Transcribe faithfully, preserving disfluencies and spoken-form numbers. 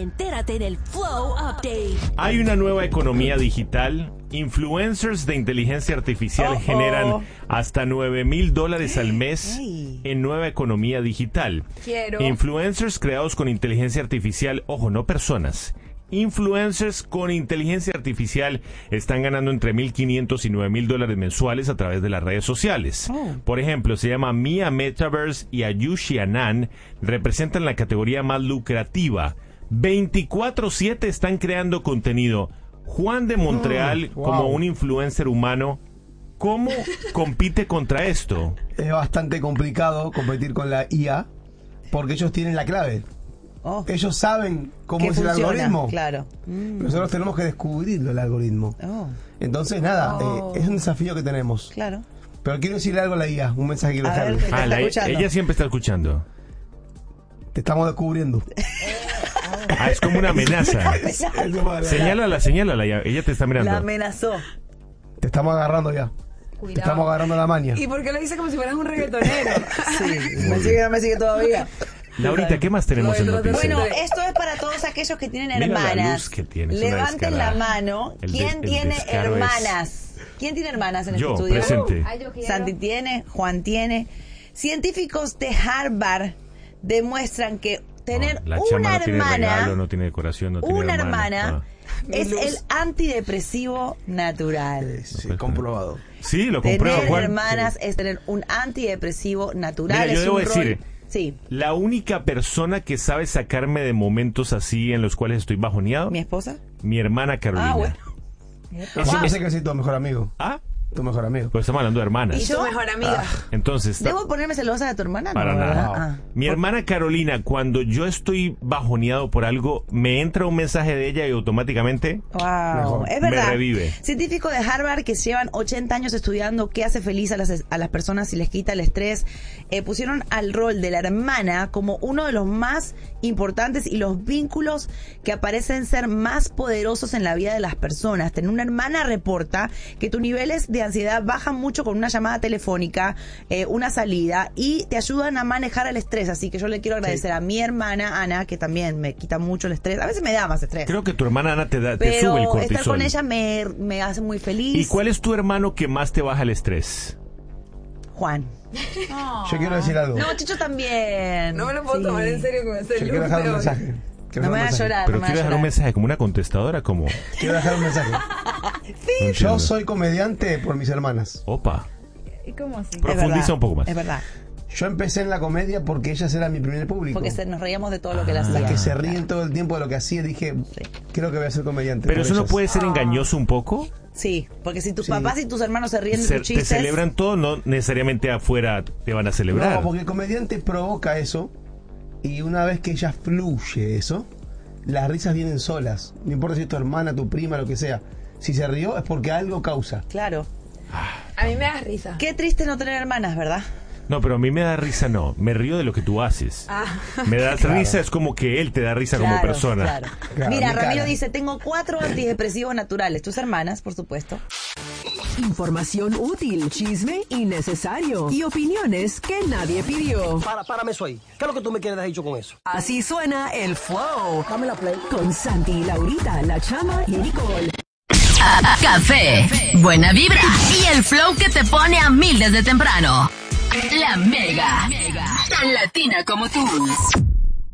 Entérate en el Flow Update. Hay una nueva economía digital. Influencers de inteligencia artificial Oh, oh. generan hasta nueve mil dólares al mes Hey. en nueva economía digital. Quiero. Influencers creados con inteligencia artificial, ojo, no personas. Influencers con inteligencia artificial están ganando entre mil quinientos y nueve mil dólares mensuales a través de las redes sociales. Oh. Por ejemplo, se llama Mia Metaverse y Ayushi Anand representan la categoría más lucrativa. veinticuatro siete están creando contenido. Juan de Montreal, Mm, wow. como un influencer humano, ¿cómo compite contra esto? Es bastante complicado competir con la I A porque ellos tienen la clave. Oh, Ellos saben cómo que es el funciona, algoritmo. Claro. Mm. Nosotros tenemos que descubrirlo, el algoritmo. Oh, Entonces, nada, Oh. eh, es un desafío que tenemos. claro. Pero quiero decirle algo a la I A, un mensaje que quiero A ver, dejarle. ¿Te Ah, está la- escuchando? ella siempre está escuchando. Te estamos descubriendo. Ah, es como una amenaza. Eso, madre. Señálala, señálala, ya. Ella te está mirando. La amenazó. Te estamos agarrando ya. Te Cuidado. estamos agarrando la maña. ¿Y por qué lo dice como si fueras un reggaetonero? Sí, me sigue, me sigue todavía. Laurita, ¿qué más tenemos en Lo de- noticias? Bueno, esto es para todos aquellos que tienen Mira la hermanas. luz que tiene, es una Levanten la descarada. mano. El ¿Quién des- el tiene descaro es- hermanas? ¿Quién tiene hermanas en Yo, este estudio? presente. Ay, yo quiero. Santi tiene, Juan tiene. Científicos de Harvard demuestran que tener No, la chama una no tiene hermana, regalo, no tiene decoración, no tiene una hermana. hermana, Ah. es Mi luz. el antidepresivo natural. Sí, comprobado. Sí, lo comprueba Tener Juan. hermanas es tener un antidepresivo natural. Mira, yo es debo un decir, rol- Sí, La única persona que sabe sacarme de momentos así en los cuales estoy bajoneado, mi esposa. mi hermana Carolina. Ah, bueno. Eso me hace que soy tu mejor amigo. Ah, Tu mejor amigo. pues estamos hablando de hermanas. ¿Y Tu yo? mejor amiga. Entonces, está- ¿Debo ponerme celosa de tu hermana? para no, nada. ¿verdad? Ah. Mi hermana Carolina, cuando yo estoy bajoneado por algo, me entra un mensaje de ella y automáticamente Wow, Mejor. es Me verdad. revive. Científicos de Harvard que llevan ochenta años estudiando qué hace feliz a las, a las personas y les quita el estrés, eh, pusieron al rol de la hermana como uno de los más importantes y los vínculos que aparecen ser más poderosos en la vida de las personas. Tener una hermana reporta que tus niveles de ansiedad bajan mucho con una llamada telefónica, eh, una salida, y te ayudan a manejar el estrés. Así que yo le quiero agradecer a mi hermana Ana, que también me quita mucho el estrés. A veces me da más estrés. creo que tu hermana Ana te, da, te Pero sube el estar cortisol. con ella me, me hace muy feliz. ¿Y cuál es tu hermano que más te baja el estrés? Juan. Yo quiero decir algo. No, Chicho también. No me lo puedo Sí. tomar en serio con ese Yo quiero dejar un peor. mensaje. Quiero No me dejar un va a mensaje. llorar. Pero no me quiero va a dejar un llorar. mensaje como una contestadora, como... Quiero dejar un mensaje. No entiendo. Yo soy comediante por mis hermanas. Opa, ¿Y cómo así? Es profundiza verdad, un poco más. Es verdad. Yo empecé en la comedia porque ellas eran mi primer público. Porque se, nos reíamos de todo lo que le Ah. hacía. Las que se ríen todo el tiempo de lo que hacía. Dije, creo que voy a ser comediante. Pero por eso no ellas. puede ser engañoso un poco. Sí, porque si tus Sí. papás y tus hermanos se ríen de Se- tus te chistes... celebran todo, no necesariamente afuera te van a celebrar. No, porque el comediante provoca eso. Y una vez que ya fluye eso, las risas vienen solas. No importa si es tu hermana, tu prima, lo que sea. Si se rió es porque algo causa. Claro. A mí me da risa. Qué triste no tener hermanas, ¿verdad? No, pero a mí me da risa, no. Me río de lo que tú haces. Ah. Me da risa, es como que él te da risa como Claro, persona. claro. Claro, Mira, mi Ramiro cara. dice, tengo cuatro antidepresivos naturales. Tus hermanas, por supuesto. Información útil, chisme innecesario y opiniones que nadie pidió. Para, párame eso ahí. ¿Qué es lo que tú me quieres dejar dicho con eso? Así suena el Flow. Dame la play. Con Santi, Laurita, La Chama y Nicole. Café, buena vibra y el flow que te pone a mil desde temprano. La Mega, tan latina como tú.